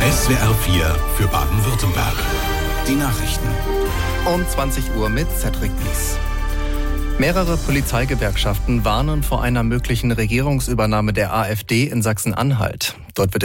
SWR 4 für Baden-Württemberg. Die Nachrichten. Um 20 Uhr mit Cedric Nies. Mehrere Polizeigewerkschaften warnen vor einer möglichen Regierungsübernahme der AfD in Sachsen-Anhalt. Dort wird